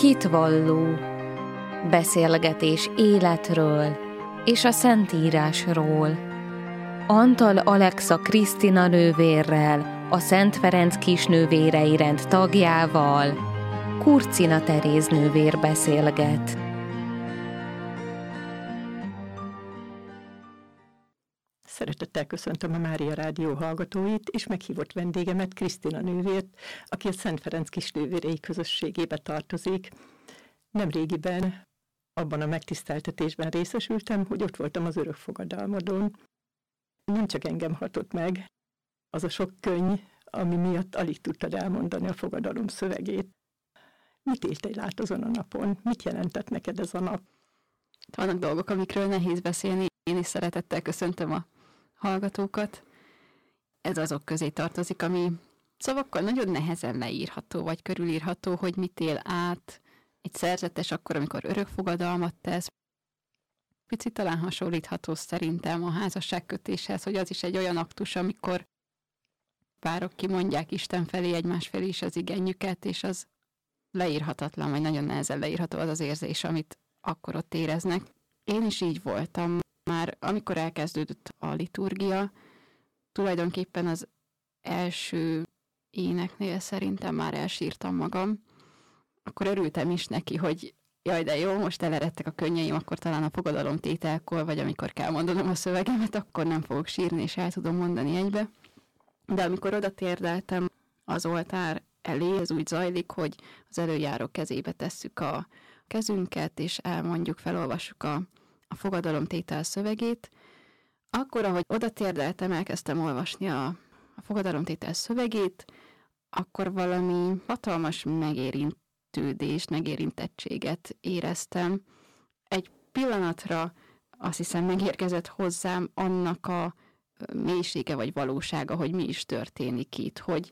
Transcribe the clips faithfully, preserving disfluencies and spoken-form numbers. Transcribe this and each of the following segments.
Hitvalló. Beszélgetés életről és a Szentírásról. Antal Alexa Krisztina nővérrel, a Szent Ferenc kisnővérei rend tagjával, Kurcina Teréz nővér beszélget. Szeretettel köszöntöm a Mária Rádió hallgatóit, és meghívott vendégemet, Krisztina nővért, aki a Szent Ferenc kisnővérei közösségébe tartozik. Nemrégiben abban a megtiszteltetésben részesültem, hogy ott voltam az örökfogadalmadon. Nem csak engem hatott meg az a sok könny, ami miatt alig tudtad elmondani a fogadalom szövegét. Mit éltél át azon a napon? Mit jelentett neked ez a nap? Vannak dolgok, amikről nehéz beszélni. Én is szeretettel köszöntöm a hallgatókat. Ez azok közé tartozik, ami szavakkal nagyon nehezen leírható, vagy körülírható, hogy mit él át egy szerzetes akkor, amikor örökfogadalmat tesz. Picit talán hasonlítható szerintem a házasságkötéshez, hogy az is egy olyan aktus, amikor párok kimondják Isten felé, egymás felé is az igényüket, és az leírhatatlan, vagy nagyon nehezen leírható az az érzés, amit akkor ott éreznek. Én is így voltam. Már amikor elkezdődött a liturgia, tulajdonképpen az első éneknél szerintem már elsírtam magam. Akkor örültem is neki, hogy jaj, de jó, most eleredtek a könnyeim, akkor talán a fogadalomtételkor, vagy amikor kell mondanom a szövegemet, akkor nem fogok sírni, és el tudom mondani egybe. De amikor oda térdeltem az oltár elé, ez úgy zajlik, hogy az előjáró kezébe tesszük a kezünket, és elmondjuk, felolvassuk a a fogadalomtétel szövegét, akkor, ahogy oda térdeltem, elkezdtem olvasni a, a fogadalomtétel szövegét, akkor valami hatalmas megérintődést, megérintettséget éreztem. Egy pillanatra azt hiszem megérkezett hozzám annak a mélysége vagy valósága, hogy mi is történik itt, hogy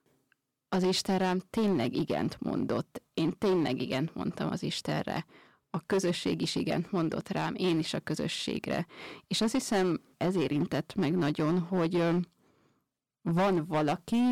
az Isten rám tényleg igent mondott. Én tényleg igent mondtam az Istenre. A közösség is igent mondott rám, én is a közösségre. És azt hiszem, ez érintett meg nagyon, hogy van valaki,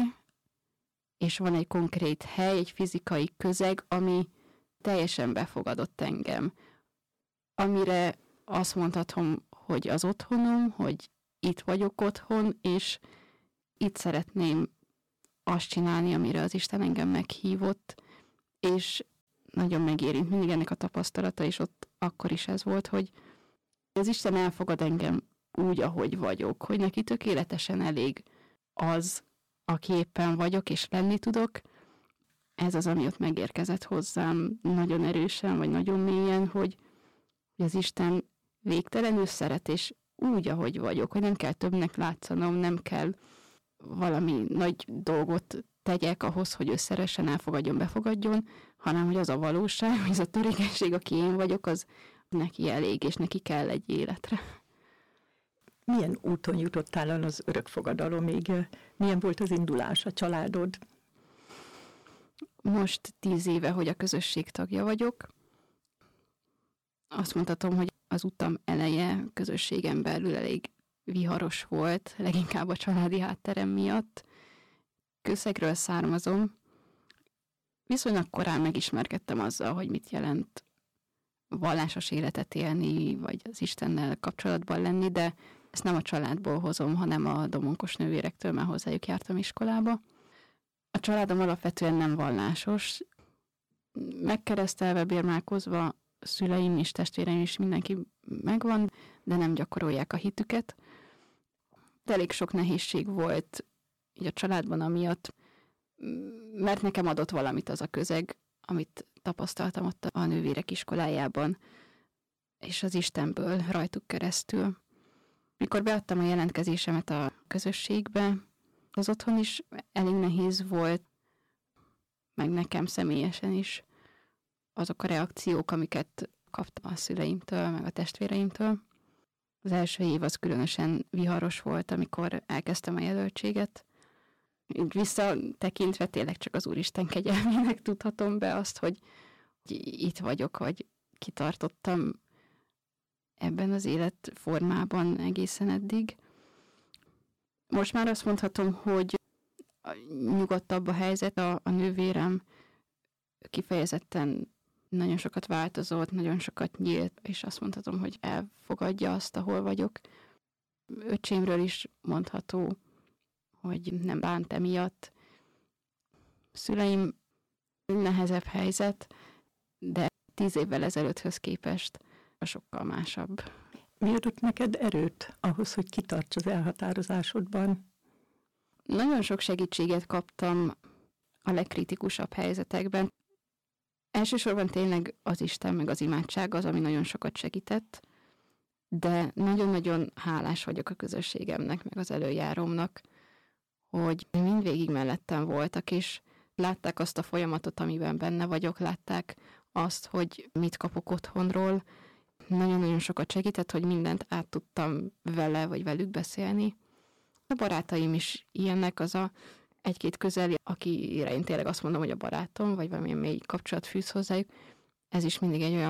és van egy konkrét hely, egy fizikai közeg, ami teljesen befogadott engem. Amire azt mondhatom, hogy az otthonom, hogy itt vagyok otthon, és itt szeretném azt csinálni, amire az Isten engem meghívott, és nagyon megérint mindig ennek a tapasztalata, és ott akkor is ez volt, hogy az Isten elfogad engem úgy, ahogy vagyok, hogy neki tökéletesen elég az, aki éppen vagyok, és lenni tudok. Ez az, ami ott megérkezett hozzám nagyon erősen, vagy nagyon mélyen, hogy az Isten végtelenül szeret, és úgy, ahogy vagyok, hogy nem kell többnek látszanom, nem kell valami nagy dolgot tegyek ahhoz, hogy ő szeressen, elfogadjon, befogadjon, hanem hogy az a valóság, hogy az a törékenység, aki én vagyok, az neki elég, és neki kell egy életre. Milyen úton jutottál el az örökfogadalomig? Milyen volt az indulás, a családod? Most tíz éve, hogy a közösség tagja vagyok. Azt mondhatom, hogy az utam eleje közösségen belül elég viharos volt, leginkább a családi hátterem miatt. Közegről származom. Viszonylag korán megismerkedtem azzal, hogy mit jelent vallásos életet élni, vagy az Istennel kapcsolatban lenni, de ezt nem a családból hozom, hanem a domonkos nővérektől, mert hozzájuk jártam iskolába. A családom alapvetően nem vallásos. Megkeresztelve, bérmálkozva, szüleim és testvéreim is mindenki megvan, de nem gyakorolják a hitüket. De elég sok nehézség volt így a családban amiatt, mert nekem adott valamit az a közeg, amit tapasztaltam ott a nővérek iskolájában, és az Istenből rajtuk keresztül. Mikor beadtam a jelentkezésemet a közösségbe, az otthon is elég nehéz volt, meg nekem személyesen is azok a reakciók, amiket kaptam a szüleimtől, meg a testvéreimtől. Az első év az különösen viharos volt, amikor elkezdtem a jelöltséget. Így visszatekintve tényleg csak az Úristen kegyelmének tudhatom be azt, hogy itt vagyok, vagy kitartottam ebben az életformában egészen eddig. Most már azt mondhatom, hogy nyugodtabb a helyzet, a, a nővérem kifejezetten nagyon sokat változott, nagyon sokat nyílt, és azt mondhatom, hogy elfogadja azt, ahol vagyok. Öcsémről is mondható, hogy nem bánt emiatt. Szüleim nehezebb helyzet, de tíz évvel ezelőtthöz képest sokkal másabb. Mi adott neked erőt ahhoz, hogy kitarts az elhatározásodban? Nagyon sok segítséget kaptam a legkritikusabb helyzetekben. Elsősorban tényleg az Isten meg az imádság az, ami nagyon sokat segített, de nagyon-nagyon hálás vagyok a közösségemnek, meg az előjárómnak, hogy mindvégig mellettem voltak, és látták azt a folyamatot, amiben benne vagyok, látták azt, hogy mit kapok otthonról. Nagyon-nagyon sokat segített, hogy mindent át tudtam vele, vagy velük beszélni. A barátaim is ilyenek, az a egy-két közeli, akire én tényleg azt mondom, hogy a barátom, vagy valamilyen mély kapcsolat fűz hozzájuk, ez is mindig egy olyan